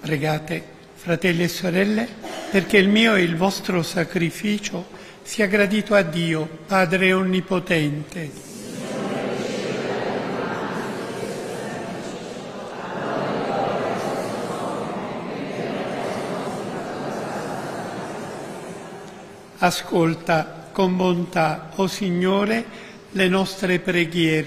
Pregate, fratelli e sorelle, perché il mio e il vostro sacrificio sia gradito a Dio, Padre Onnipotente. Ascolta con bontà, o Signore, le nostre preghiere.